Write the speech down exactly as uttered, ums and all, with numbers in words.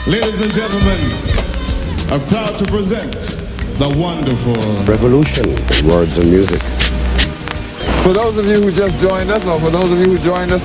Ladies and gentlemen, I'm proud to present the wonderful Revolution in Words and Music. For those of you who just joined us, or for those of you who joined us